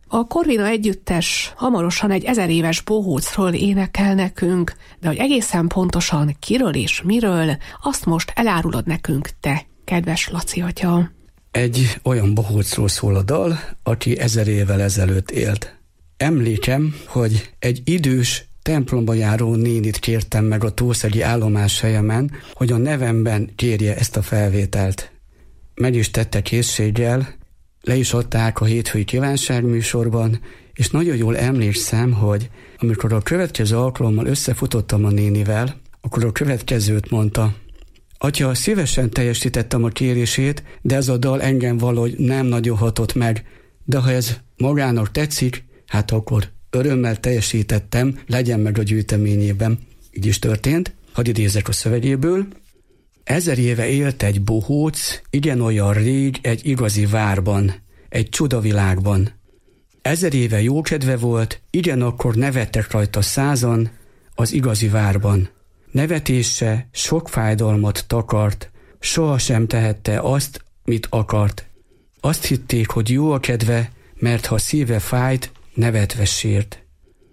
A Corvina együttes hamarosan egy 1000 éves bohócról énekel nekünk, de hogy egészen pontosan kiről és miről, azt most elárulod nekünk te, kedves Laci atya. Egy olyan bohócról szól a dal, aki 1000 évvel ezelőtt élt. Emlékem, hogy egy idős templomba járó nénit kértem meg a tószegi állomáshelyemen, hogy a nevemben kérje ezt a felvételt. Meg is tette készséggel, le is adták a hétfői kívánságműsorban, és nagyon jól emlékszem, hogy amikor a következő alkalommal összefutottam a nénivel, akkor a következőt mondta: Atya, szívesen teljesítettem a kérését, de ez a dal engem valahogy nem nagyon hatott meg, de ha ez magának tetszik, hát akkor örömmel teljesítettem, legyen meg a gyűjteményében. Így is történt. Hadd idézek a szövegéből. 1000 éve élt egy bohóc, igen olyan rég egy igazi várban, egy csodavilágban. 1000 éve jókedve volt, igen akkor nevettek rajta 100-an az igazi várban. Nevetése sok fájdalmat takart, sohasem tehette azt, mit akart. Azt hitték, hogy jó a kedve, mert ha szíve fájt, nevetve sért.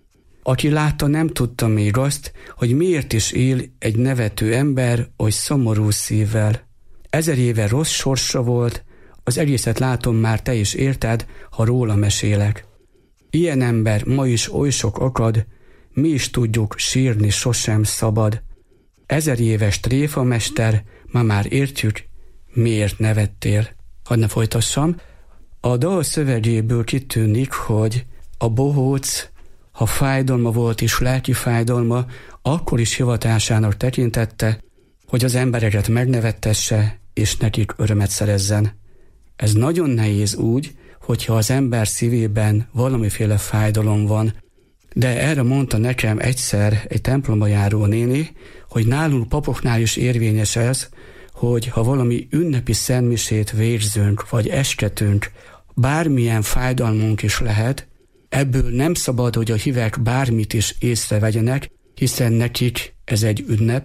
Aki látta, nem tudta még azt, hogy miért is él egy nevető ember oly szomorú szívvel. 1000 éve rossz sorsa volt, az egészet látom már, te is érted, ha róla mesélek. Ilyen ember ma is oly sok akad, mi is tudjuk, sírni sosem szabad. 1000 éves tréfamester, ma már értjük, miért nevettél. Hadd ne folytassam. A dal szövegéből kitűnik, hogy a bohóc, ha fájdalma volt és lelki fájdalma, akkor is hivatásának tekintette, hogy az embereket megnevettesse és nekik örömet szerezzen. Ez nagyon nehéz úgy, hogyha az ember szívében valamiféle fájdalom van, de erre mondta nekem egyszer egy templomba járó néni, hogy nálunk papoknál is érvényes ez, hogy ha valami ünnepi szentmisét végzünk, vagy esketünk, bármilyen fájdalmunk is lehet, ebből nem szabad, hogy a hívek bármit is észrevegyenek, hiszen nekik ez egy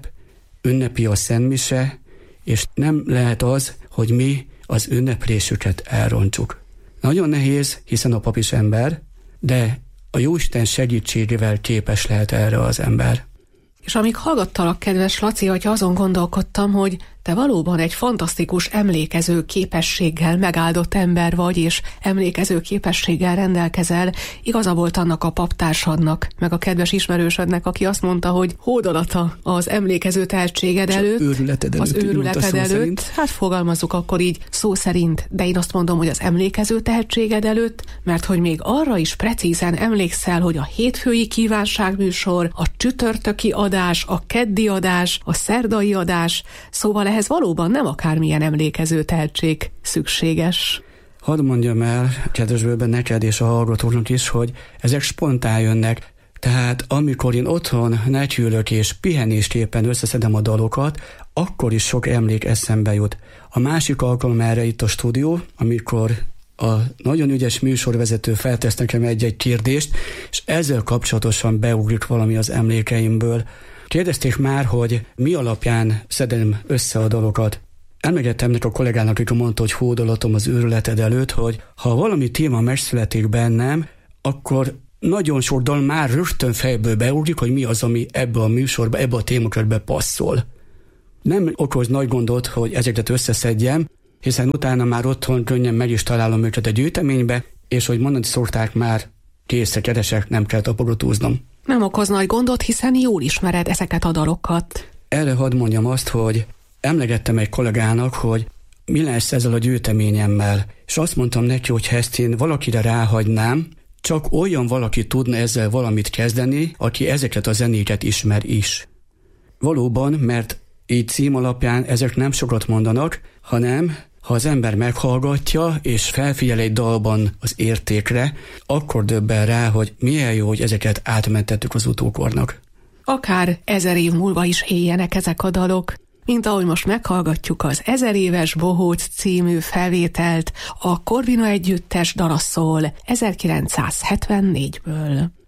ünnepi a szentmise, és nem lehet az, hogy mi az ünneplésüket elrontsuk. Nagyon nehéz, hiszen a pap is ember, de a Jóisten segítségével képes lehet erre az ember. És amíg hallgattalak, kedves Laci, hogy azon gondolkodtam, hogy te valóban egy fantasztikus emlékező képességgel megáldott ember vagy, és emlékező képességgel rendelkezel. Igaza volt annak a paptársadnak, meg a kedves ismerősödnek, aki azt mondta, hogy hódolata az emlékező tehetséged előtt, az őrületed előtt. Hát fogalmazzuk akkor így szó szerint, de én azt mondom, hogy az emlékező tehetséged előtt, mert hogy még arra is precízen emlékszel, hogy a hétfői kívánságműsor, a csütörtöki adás, a keddi adás, a szerdai adás, szóval ehhez valóban nem akármilyen emlékező tehetség szükséges. Hadd mondjam el, kedves bőben neked és a hallgatóknak is, hogy ezek spontán jönnek. Tehát amikor én otthon nekiülök és pihenésképpen összeszedem a dalokat, akkor is sok emlék eszembe jut. A másik alkalom erre itt a stúdió, amikor a nagyon ügyes műsorvezető feltesz nekem egy-egy kérdést, és ezzel kapcsolatosan beugrik valami az emlékeimből. Kérdezték már, hogy mi alapján szedem össze a dalokat. Emlékeztem nek a kollégának, aki mondta, hogy hódolatom az őrületed előtt, hogy ha valami téma megszületik bennem, akkor nagyon sok dal már rögtön fejből beugrik, hogy mi az, ami ebbe a műsorba, ebbe a témakörbe passzol. Nem okoz nagy gondot, hogy ezeket összeszedjem, hiszen utána már otthon könnyen meg is találom őket a gyűjteménybe, és hogy mondani szokták, már készre keresek, nem kell tapogatóznom. Nem okoz nagy gondot, hiszen jól ismered ezeket a dalokat. Erre hadd mondjam azt, hogy emlegettem egy kollégának, hogy mi lesz ezzel a gyűjteményemmel, és azt mondtam neki, hogy ha ezt én valakire ráhagynám, csak olyan valaki tudna ezzel valamit kezdeni, aki ezeket a zenéket ismer is. Valóban, mert így cím alapján ezek nem sokat mondanak, hanem ha az ember meghallgatja és felfigyel egy dalban az értékre, akkor döbben rá, hogy milyen jó, hogy ezeket átmentettük az utókornak. Akár 1000 év múlva is éljenek ezek a dalok, mint ahogy most meghallgatjuk az 1000 éves bohóc című felvételt, a Corvina együttes dala szól 1974-ből.